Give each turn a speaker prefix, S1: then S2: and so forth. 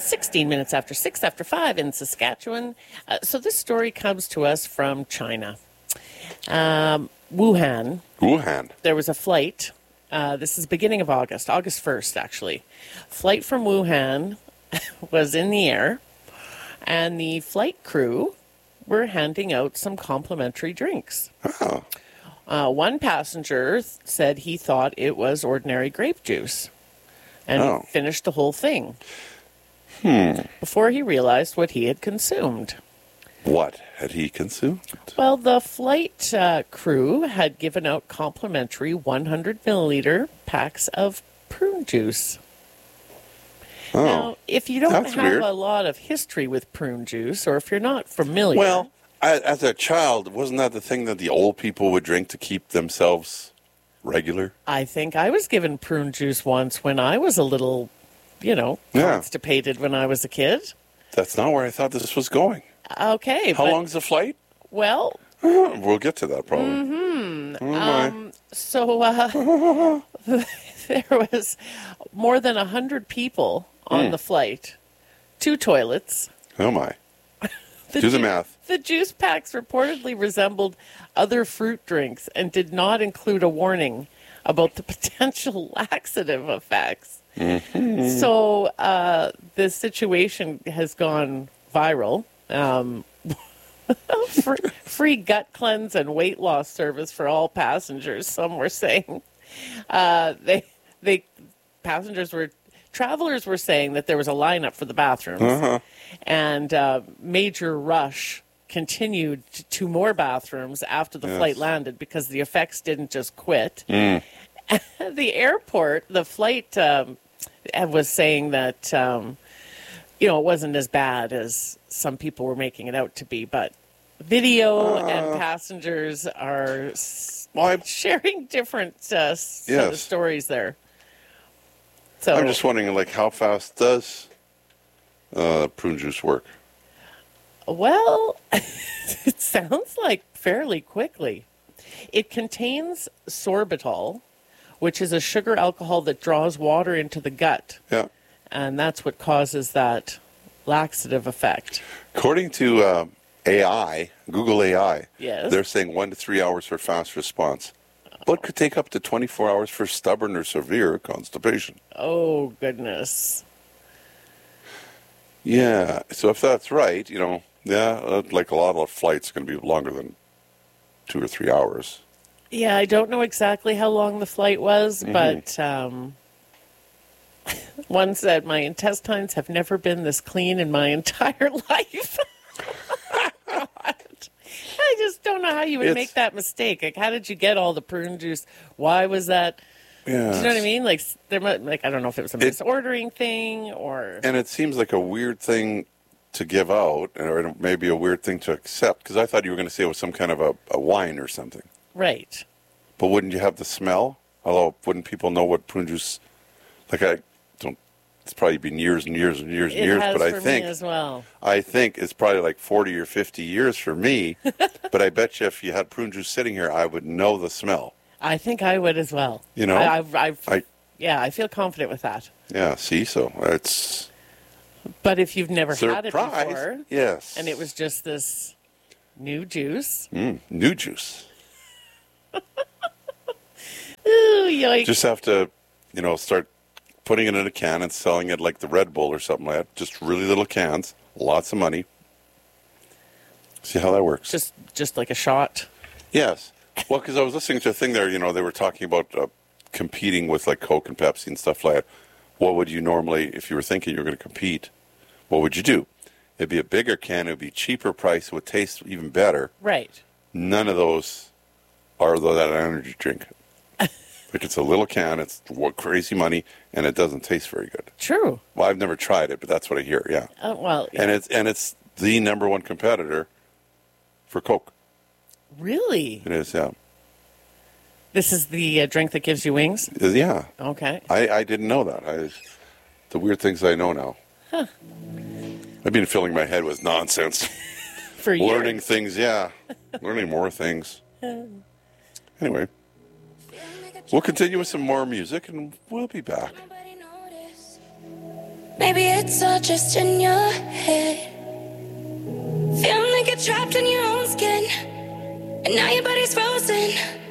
S1: 16 minutes after 6 after 5 in Saskatchewan. So this story comes to us from China. Wuhan.
S2: Wuhan.
S1: There was a flight. This is beginning of August 1st, actually. Flight from Wuhan was in the air, and the flight crew were handing out some complimentary drinks.
S2: Oh.
S1: One passenger said he thought it was ordinary grape juice and finished the whole thing before he realized what he had consumed.
S2: What had he consumed?
S1: Well, the flight crew had given out complimentary 100 milliliter packs of prune juice.
S2: Oh.
S1: Now, if you don't
S2: That's
S1: have
S2: weird.
S1: a lot of history with prune juice, or if you're not familiar...
S2: Well, as a child, wasn't that the thing that the old people would drink to keep themselves regular?
S1: I think I was given prune juice once when I was a little, constipated when I was a kid.
S2: That's not where I thought this was going.
S1: Okay.
S2: How long's the flight?
S1: Well...
S2: We'll get to that probably. Mm-hmm. Oh,
S1: So there was more than 100 people on the flight, 2 toilets.
S2: oh my. Do the math.
S1: The juice packs reportedly resembled other fruit drinks and did not include a warning about the potential laxative effects.
S2: Mm-hmm.
S1: So this situation has gone viral. Free gut cleanse and weight loss service for all passengers. Some were saying travelers were saying that there was a lineup for the bathrooms, and major rush continued to more bathrooms after the flight landed because the effects didn't just quit. The airport, the flight was saying that it wasn't as bad as some people were making it out to be, but video and passengers are sharing different set of stories there. So
S2: I'm just wondering, how fast does prune juice work?
S1: Well, it sounds like fairly quickly. It contains sorbitol, which is a sugar alcohol that draws water into the gut.
S2: Yeah.
S1: And that's what causes that laxative effect.
S2: According to AI, Google AI,
S1: Yes.
S2: they're saying 1 to 3 hours for fast response, but could take up to 24 hours for stubborn or severe constipation.
S1: Oh, goodness.
S2: Yeah, so if that's right, like a lot of flights going to be longer than 2 or 3 hours.
S1: Yeah, I don't know exactly how long the flight was, but one said, my intestines have never been this clean in my entire life. God. I just don't know how you would make that mistake. Like, how did you get all the prune juice? Why was that?
S2: Yeah.
S1: Do you know what I mean? I don't know if it was a misordering thing or...
S2: And it seems like a weird thing to give out, or maybe a weird thing to accept, because I thought you were going to say it was some kind of a wine or something.
S1: Right.
S2: But wouldn't you have the smell? Although, wouldn't people know what prune juice... It's probably been years and years and years and years, but
S1: me as well.
S2: I think it's probably like 40 or 50 years for me. But I bet you if you had prune juice sitting here, I would know the smell.
S1: I think I would as well. I feel confident with that.
S2: Yeah, see, so it's...
S1: But if you've never had it before...
S2: Yes.
S1: And it was just this new juice...
S2: New juice.
S1: Ooh, yikes.
S2: Just have to, start putting it in a can and selling it like the Red Bull or something like that. Just really little cans, lots of money. See how that works.
S1: Just like a shot.
S2: Yes. Well, because I was listening to a thing there, they were talking about competing with like Coke and Pepsi and stuff like that. What would you normally, if you were thinking you were going to compete, what would you do? It'd be a bigger can, it would be cheaper price, it would taste even better.
S1: Right.
S2: None of those are that energy drink. Like it's a little can, it's crazy money, and it doesn't taste very good.
S1: True.
S2: Well, I've never tried it, but that's what I hear. Yeah.
S1: Yeah.
S2: And it's the number one competitor for Coke.
S1: Really?
S2: It is. Yeah.
S1: This is the drink that gives you wings?
S2: Yeah.
S1: Okay.
S2: I didn't know that. The weird things I know now.
S1: Huh.
S2: I've been filling my head with nonsense.
S1: For years.
S2: Learning things, yeah. Learning more things. Anyway. We'll continue with some more music, and we'll be back.
S3: Maybe it's all just in your head. Feeling like you're trapped in your own skin, and now your body's frozen.